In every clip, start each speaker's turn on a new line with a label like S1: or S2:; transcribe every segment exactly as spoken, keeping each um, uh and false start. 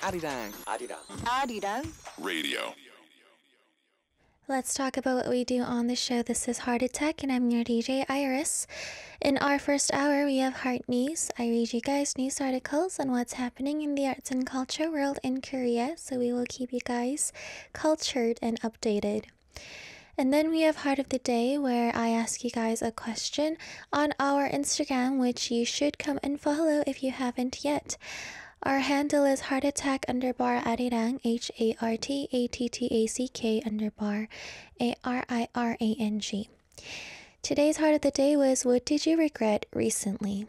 S1: 아리랑 아리랑
S2: 아리랑
S3: Radio.
S4: Let's talk about what we do on the show. This is Heart Attack, and I'm your D J Iris. In our first hour, we have Heart News. I read you guys news articles on what's happening in the arts and culture world in Korea, so we will keep you guys cultured and updated. And then we have Heart of the Day, where I ask you guys a question on our Instagram, which you should come and follow if you haven't yet. Our handle is heartattack underbar arirang, H A R T A T T A C K underbar A R I R A N G. Today's Heart of the Day was, what did you regret recently?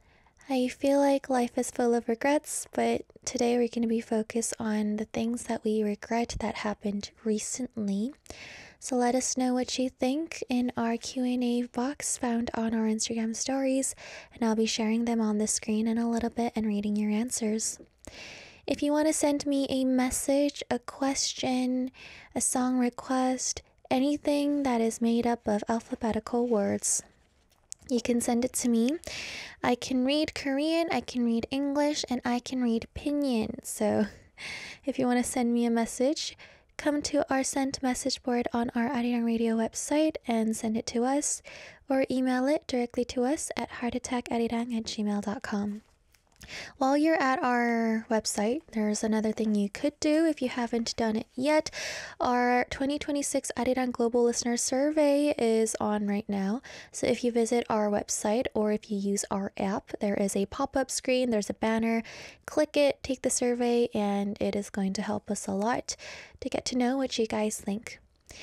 S4: I feel like life is full of regrets, but today we're going to be focused on the things that we regret that happened recently. So let us know what you think in our Q and A box found on our Instagram stories, and I'll be sharing them on the screen in a little bit and reading your answers. If you want to send me a message, a question, a song request, anything that is made up of alphabetical words, you can send it to me. I can read Korean, I can read English, and I can read Pinyin. So if you want to send me a message, come to our sent message board on our Arirang Radio website and send it to us, or email it directly to us at heartattackarirang at gmail dot com. While you're at our website, there's another thing you could do if you haven't done it yet. Our twenty twenty-six Arirang Global Listener Survey is on right now. So if you visit our website or if you use our app, there is a pop-up screen, there's a banner. Click it, take the survey, and it is going to help us a lot to get to know what you guys think.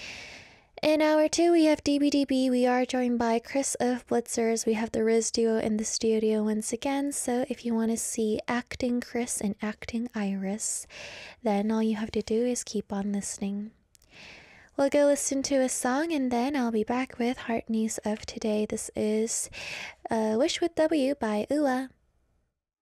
S4: In hour two, we have D B D B. We are joined by Chris of Blitzers. We have the Riz duo in the studio once again. So if you want to see acting Chris and acting Iris, then all you have to do is keep on listening. We'll go listen to a song, and then I'll be back with Heart News of today. This is uh, Wish with W by U A.